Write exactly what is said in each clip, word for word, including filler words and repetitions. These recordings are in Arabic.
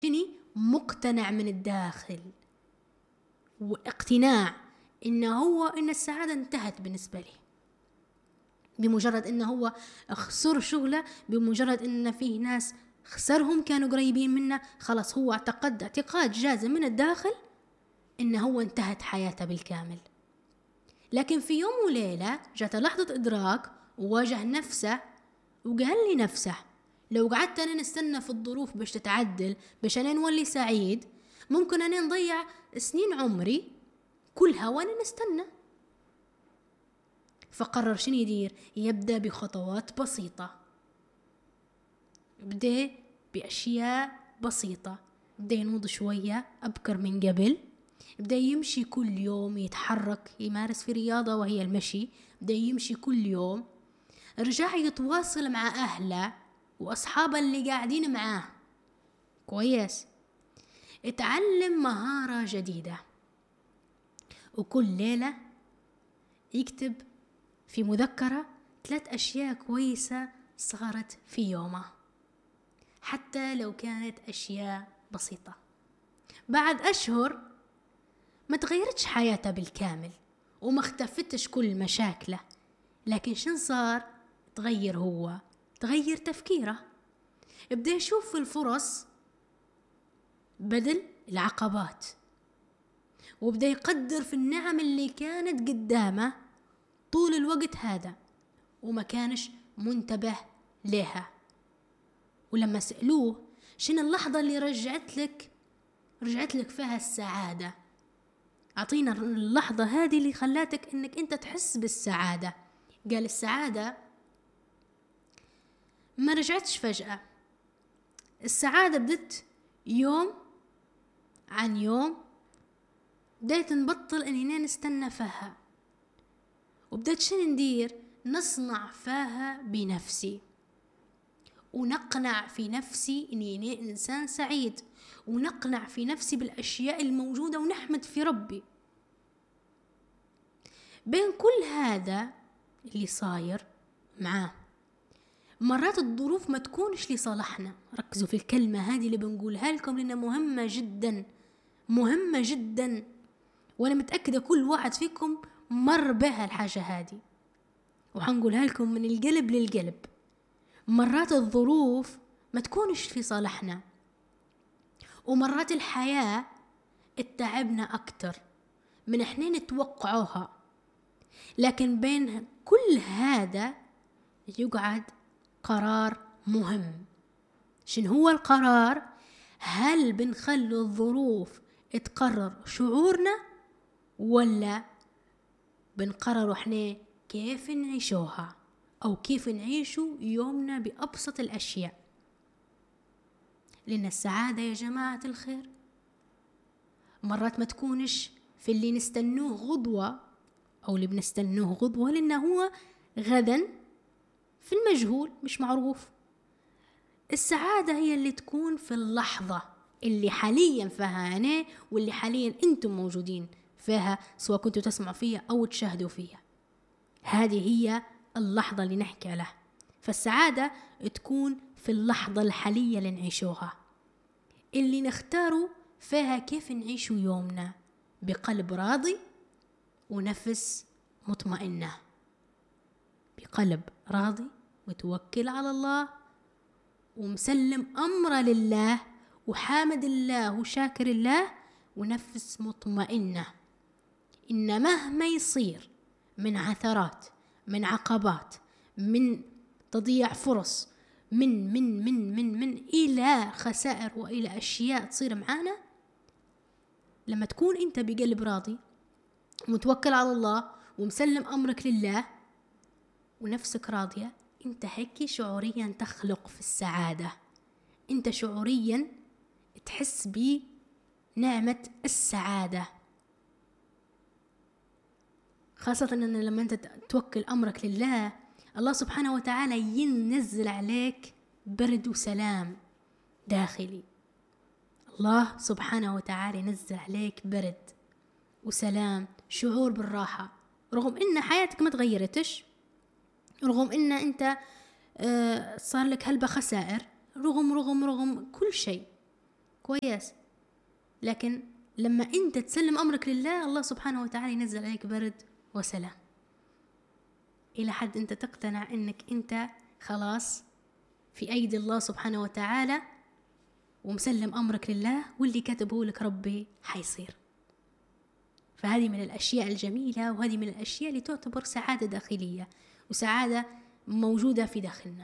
شني مقتنع من الداخل، واقتناع إنه هو إن السعادة انتهت بالنسبة له بمجرد إنه هو خسر شغله، بمجرد إن فيه ناس خسرهم كانوا قريبين منه، خلاص هو اعتقد اعتقاد جازم من الداخل إنه هو انتهت حياته بالكامل. لكن في يوم وليلة جات لحظة إدراك وواجه نفسه وقال لنفسه لو قعدت أنا نستنى في الظروف باش تتعدل باش أنا نولي سعيد، ممكن أنا نضيع سنين عمري كلها وأنا نستنى. فقرر شنو يدير؟ يبدأ بخطوات بسيطة، بدأ بأشياء بسيطة، بدأ ينوض شوية أبكر من قبل، بدأ يمشي كل يوم، يتحرك، يمارس في رياضة وهي المشي، بدأ يمشي كل يوم، رجع يتواصل مع أهله وأصحابه اللي قاعدين معاه كويس، اتعلم مهارة جديدة، وكل ليلة يكتب في مذكرة ثلاث أشياء كويسة صارت في يومه، حتى لو كانت أشياء بسيطة. بعد أشهر ما تغيرتش حياته بالكامل وما اختفتش كل مشاكله، لكن شن صار؟ تغير هو، تغير تفكيره، ابدأ يشوف الفرص بدل العقبات، وابدأ يقدر في النعم اللي كانت قدامه طول الوقت هذا وما كانش منتبه لها. ولما سألوه شنو اللحظة اللي رجعت لك رجعت لك فيها السعادة، أعطينا اللحظة هذه اللي خلاتك إنك أنت تحس بالسعادة، قال السعادة ما رجعتش فجأة، السعادة بدت يوم عن يوم، بديت نبطل إننا نستنى فيها، وبدأت شنو ندير؟ نصنع فيها بنفسي، ونقنع في نفسي إني إنسان سعيد، ونقنع في نفسي بالأشياء الموجودة، ونحمد في ربي. بين كل هذا اللي صاير معاه مرات الظروف ما تكونش لصالحنا. ركزوا في الكلمة هذه اللي بنقولها لكم لأنها مهمة جدا مهمة جدا، وأنا متأكدة كل واحد فيكم مر بها الحاجة هذه، وحنقولها لكم من القلب للقلب. مرات الظروف ما تكونش في صالحنا، ومرات الحياة اتعبنا أكتر من احنا نتوقعوها، لكن بين كل هذا يقعد قرار مهم. شن هو القرار؟ هل بنخلي الظروف تقرر شعورنا، ولا بنقرر احنا كيف نعيشوها أو كيف نعيشوا يومنا بأبسط الأشياء؟ لأن السعادة يا جماعة الخير مرات ما تكونش في اللي نستنوه غضوة أو اللي بنستنوه غضوة، لأنه هو غدا في المجهول مش معروف. السعادة هي اللي تكون في اللحظة اللي حاليا فيها أنا واللي حاليا أنتم موجودين فيها، سواء كنتوا تسمعوا فيها أو تشاهدوا فيها. هذه هي اللحظة اللي نحكي عليها. فالسعادة تكون في اللحظة الحالية اللي نعيشوها، اللي نختاروا فيها كيف نعيشوا يومنا بقلب راضي ونفس مطمئنة. بقلب راضي متوكل على الله ومسلم أمره لله وحامد الله وشاكر الله، ونفس مطمئنة إن مهما يصير من عثرات، من عقبات، من تضييع فرص، من من من من من إلى خسائر وإلى أشياء تصير معانا، لما تكون أنت بقلب راضي متوكل على الله ومسلم أمرك لله ونفسك راضية، أنت هيك شعوريا تخلق في السعادة، أنت شعوريا تحس بنعمة السعادة. خاصة أن لما أنت توكل أمرك لله، الله سبحانه وتعالى ينزل عليك برد وسلام داخلي. الله سبحانه وتعالى ينزل عليك برد وسلام، شعور بالراحة، رغم إن حياتك ما تغيرتش، رغم إن أنت آه صار لك هلبة خسائر، رغم رغم رغم كل شيء، كويس، لكن لما أنت تسلم أمرك لله الله سبحانه وتعالى ينزل عليك برد وسلام، إلى حد أنت تقتنع أنك أنت خلاص في أيدي الله سبحانه وتعالى ومسلم أمرك لله، واللي كتبه لك ربي حيصير. فهذه من الأشياء الجميلة، وهذه من الأشياء اللي تعتبر سعادة داخلية وسعادة موجودة في داخلنا،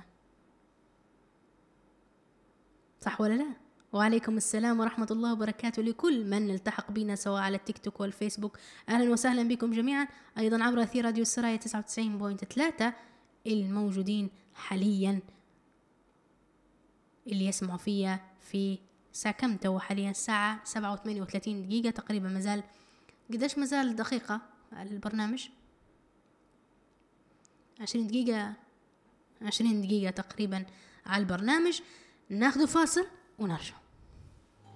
صح ولا لا؟ وعليكم السلام ورحمة الله وبركاته لكل من التحق بنا سواء على التيك توك والفيسبوك. أهلا وسهلا بكم جميعا، أيضا عبر أثير راديو السرايا تسعة وتسعين فاصلة ثلاثة الموجودين حاليا، اللي يسمعوا فيها في ساعة كم تو حاليا؟ الساعة سبعة وثمانية وثلاثين دقيقة تقريبا. مازال قداش مازال دقيقة على البرنامج؟ عشرين دقيقة، عشرين دقيقة تقريبا على البرنامج. ناخذ فاصل ونرجع.